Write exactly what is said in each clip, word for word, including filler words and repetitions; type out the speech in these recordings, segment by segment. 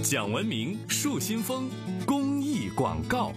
讲文明树新风公益广告。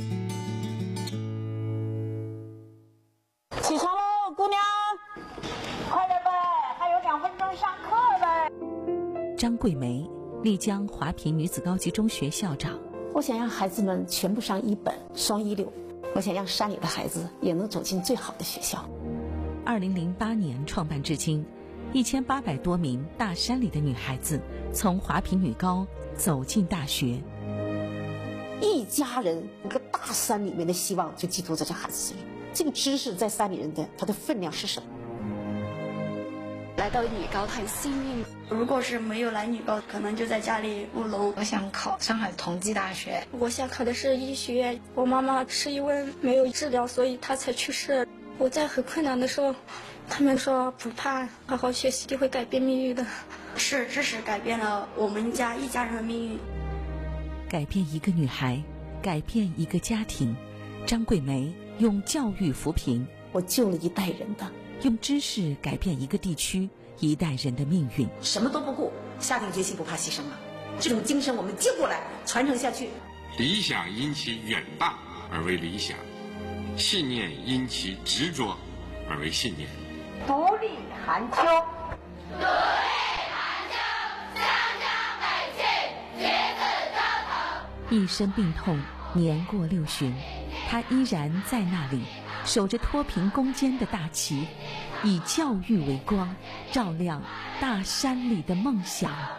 起床喽，姑娘，快点呗，还有两分钟上课呗。 张桂梅，丽江华坪女子高级中学校长。 我想让孩子们全部上一本双一流，我想让山里的孩子也能走进最好的学校。 二零零八年创办至今，一千八百多名大山里的女孩子从华坪女高走进大学。 一家人一个大山里面的希望就寄托在这孩子身上。这个知识在山里人的它的分量是什么？ 来到女高很幸运， 如果是没有来女高，可能就在家里务农。 我想考上海同济大学， 我想考的是医学院。我妈妈是因为没有治疗，所以她才去世。我在很困难的时候，他们说不怕，好好学习就会改变命运的。 是知识改变了我们家一家人的命运， 改变一个女孩，改变一个家庭。张桂梅用教育扶贫， 我救了一代人的。 用知识改变一个地区一代人的命运。 什么都不顾，下定决心不怕牺牲了，这种精神我们接过来传承下去。 理想因其远大而为理想，信念因其执着而为信念。 独立寒秋， 独立寒秋，湘江北去，橘子招头。 一身病痛，年过六旬，他依然在那里，守着脱贫攻坚的大旗，以教育为光，照亮大山里的梦想。